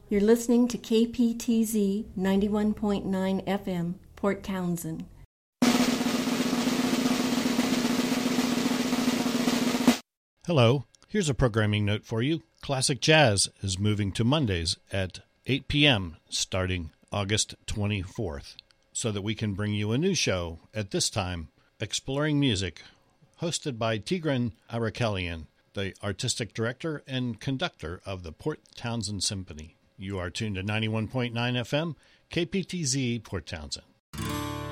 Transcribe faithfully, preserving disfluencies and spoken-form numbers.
You're listening to K P T Z ninety-one point nine F M, Port Townsend. Hello, here's a programming note for you. Classic Jazz is moving to Mondays at eight p.m. starting August twenty-fourth, so that we can bring you a new show at this time, Exploring Music, hosted by Tigran Arakelian, the artistic director and conductor of the Port Townsend Symphony. You are tuned to ninety-one point nine F M, K P T Z, Port Townsend.